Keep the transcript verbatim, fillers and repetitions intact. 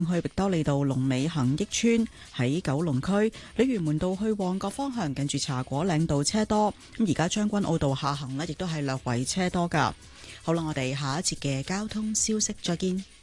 去域多利道龍尾恒益村，喺九龍區鯉魚門道去旺角方向近住茶果嶺道車多，咁而家將軍澳道下行呢亦都係略為車多噶。好啦，我哋下一節嘅交通消息再見。